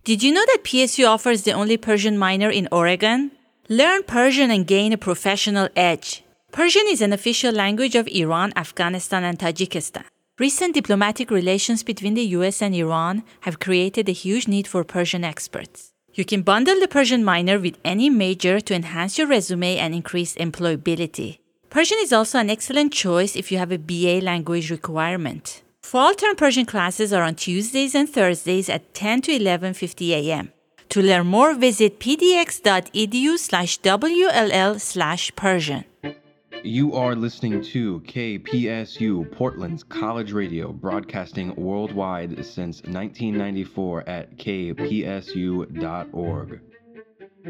Did you know that PSU offers the only Persian minor in Oregon? Learn Persian and gain a professional edge. Persian is an official language of Iran, Afghanistan, and Tajikistan. Recent diplomatic relations between the US and Iran have created a huge need for Persian experts. You can bundle the Persian minor with any major to enhance your resume and increase employability. Persian is also an excellent choice if you have a BA language requirement. Fall term Persian classes are on Tuesdays and Thursdays at 10 to 11:50 a.m. To learn more, visit pdx.edu/WLL/Persian. You are listening to KPSU, Portland's college radio, broadcasting worldwide since 1994 at kpsu.org.